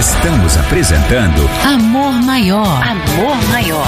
Estamos apresentando Amor Maior. Amor Maior.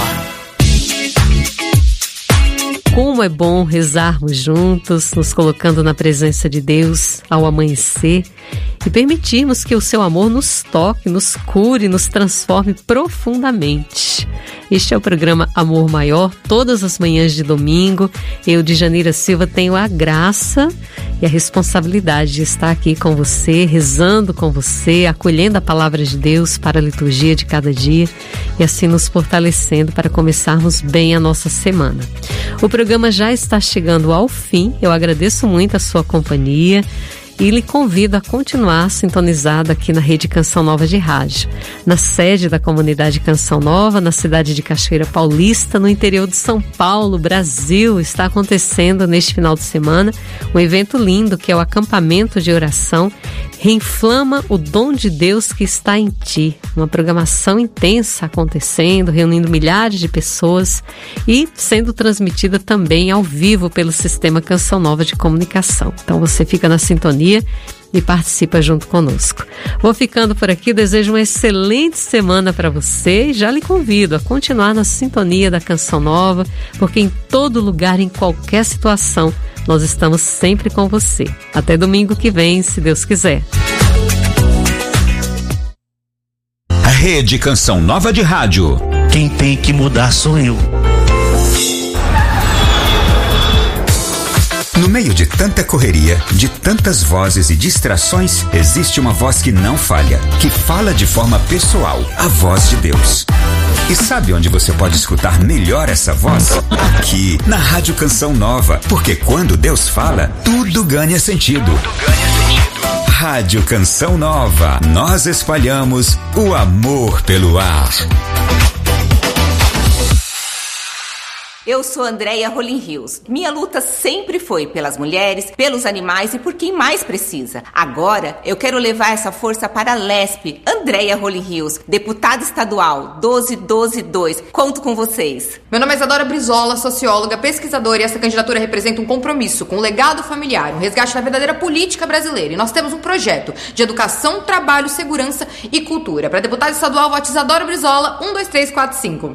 Como é bom rezarmos juntos, nos colocando na presença de Deus ao amanhecer e permitirmos que o seu amor nos toque, nos cure, nos transforme profundamente. Este é o programa Amor Maior, todas as manhãs de domingo. Eu, Djanira Silva, tenho a graça e a responsabilidade de estar aqui com você, rezando com você, acolhendo a palavra de Deus para a liturgia de cada dia e assim nos fortalecendo para começarmos bem a nossa semana. O programa já está chegando ao fim, eu agradeço muito a sua companhia e lhe convido a continuar sintonizado aqui na Rede Canção Nova de Rádio, na sede da comunidade Canção Nova, na cidade de Cachoeira Paulista, no interior de São Paulo, Brasil. Está acontecendo neste final de semana um evento lindo que é o acampamento de oração Reinflama o Dom de Deus que está em ti. Uma programação intensa acontecendo, reunindo milhares de pessoas e sendo transmitida também ao vivo pelo Sistema Canção Nova de Comunicação. Então você fica na sintonia e participa junto conosco. Vou ficando por aqui, desejo uma excelente semana para você e já lhe convido a continuar na sintonia da Canção Nova, porque em todo lugar, em qualquer situação, nós estamos sempre com você. Até domingo que vem, se Deus quiser. a Rede Canção Nova de Rádio. Quem tem que mudar sou eu. No meio de tanta correria, de tantas vozes e distrações, existe uma voz que não falha, que fala de forma pessoal, a voz de Deus. E sabe onde você pode escutar melhor essa voz? Aqui, na Rádio Canção Nova, porque quando Deus fala, tudo ganha sentido. Rádio Canção Nova, nós espalhamos o amor pelo ar. Eu sou Andréia Rolim Rios. Minha luta sempre foi pelas mulheres, pelos animais e por quem mais precisa. Agora, eu quero levar essa força para a LESP, Andréia Rolim Rios, deputada estadual 12122. Conto com vocês. Meu nome é Isadora Brizola, socióloga, pesquisadora, e essa candidatura representa um compromisso com o legado familiar, um resgate da verdadeira política brasileira. E nós temos um projeto de educação, trabalho, segurança e cultura. Para deputada estadual, vote Isadora Brizola, 12345.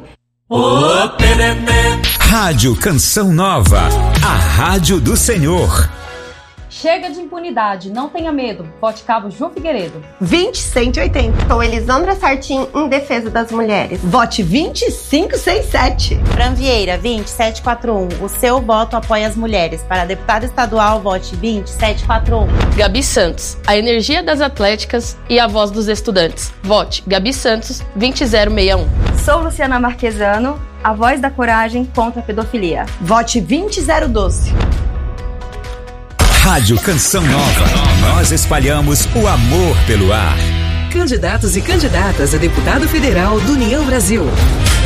Rádio Canção Nova, a rádio do Senhor. Chega de impunidade, não tenha medo. Vote Cabo João Figueiredo. 20180. Sou Elisandra Sartin, em defesa das mulheres. Vote 2567. Fran Vieira, 20741. O seu voto apoia as mulheres. Para deputada estadual, vote 2741. Gabi Santos, a energia das atléticas e a voz dos estudantes. Vote Gabi Santos, 20061. Sou Luciana Marquesano, a voz da coragem contra a pedofilia. Vote 20012. Rádio Canção Nova, nós espalhamos o amor pelo ar. Candidatos e candidatas a deputado federal do União Brasil.